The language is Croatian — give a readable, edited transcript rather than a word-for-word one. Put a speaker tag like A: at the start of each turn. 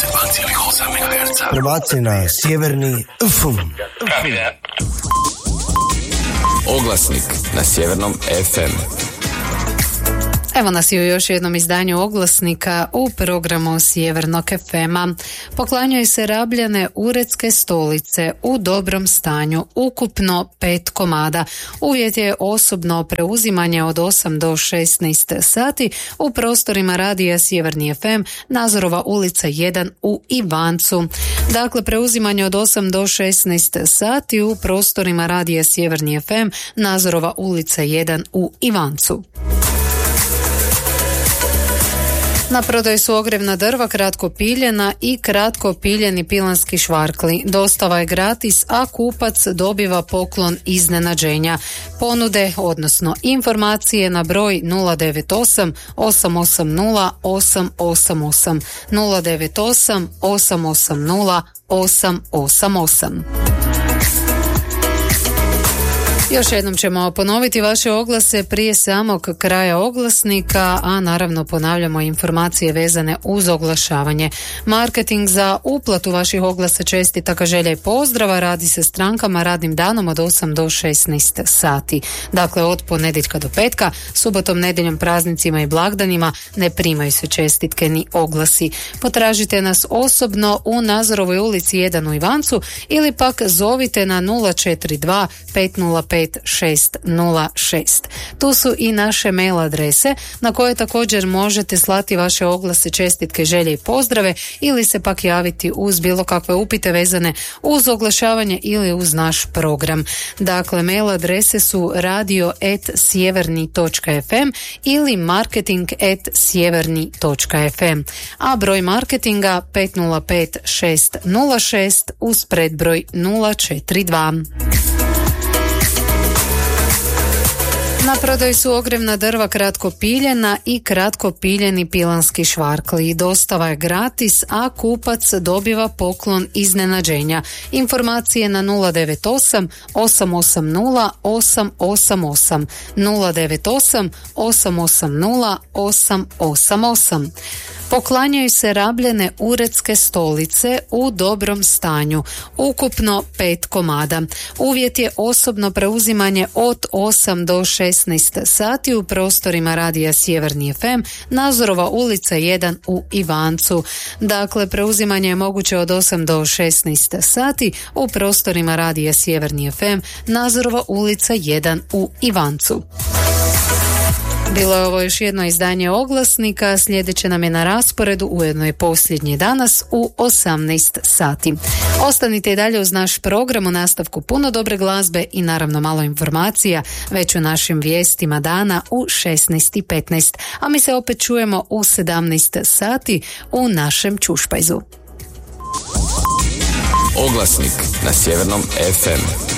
A: MHz.
B: Prebaci na sjeverni FM.
A: Oglasnik na sjevernom FM.
C: Evo nas i u još jednom izdanju oglasnika u programu Sjevernog FM-a. Poklanjaju se rabljene uredske stolice u dobrom stanju, ukupno 5 komada. Uvjet je osobno preuzimanje od 8 do 16 sati u prostorima radija Sjeverni FM, Nazorova ulica 1 u Ivancu. Dakle, preuzimanje od 8 do 16 sati u prostorima radija Sjeverni FM, Nazorova ulica 1 u Ivancu. Na prodaju su ogrevna drva, kratko piljena i kratko piljeni pilanski švarkli. Dostava je gratis, a kupac dobiva poklon iznenađenja. Ponude, odnosno informacije na broj 098 880 888 098 880 888. Još jednom ćemo ponoviti vaše oglase prije samog kraja oglasnika, a naravno ponavljamo informacije vezane uz oglašavanje. Marketing za uplatu vaših oglasa, čestitaka, želja i pozdrava radi se strankama radnim danom od 8 do 16 sati. Dakle, od ponedjeljka do petka, subotom, nedjeljom, praznicima i blagdanima ne primaju se čestitke ni oglasi. Potražite nas osobno u Nazorovoj ulici 1 u Ivancu ili pak zovite na 042 505 606. Tu su i naše mail adrese na koje također možete slati vaše oglase, čestitke, želje i pozdrave ili se pak javiti uz bilo kakve upite vezane uz oglašavanje ili uz naš program. Dakle, mail adrese su radio@sjeverni.fm ili marketing@sjeverni.fm, a broj marketinga 505 606 uz predbroj 042. Na prodaju su ogrevna drva, kratko piljena i kratko piljeni pilanski švarkli. Dostava je gratis, a kupac dobiva poklon iznenađenja. Informacije na 098 880 888 098 880 888. Poklanjaju se rabljene uredske stolice u dobrom stanju, ukupno 5 komada. Uvjet je osobno preuzimanje od 8 do 16 sati u prostorima radija Sjeverni FM, Nazorova ulica 1 u Ivancu. Dakle, preuzimanje je moguće od 8 do 16 sati u prostorima radija Sjeverni FM, Nazorova ulica 1 u Ivancu. Bilo je ovo još jedno izdanje oglasnika, sljedeće nam je na rasporedu, ujedno je posljednji danas u 18 sati. Ostanite i dalje uz naš program, u nastavku puno dobre glazbe i naravno malo informacija već u našim vijestima dana u 16:15, a mi se opet čujemo u 17 sati u našem Čušpajzu.
A: Oglasnik na sjevernom FM.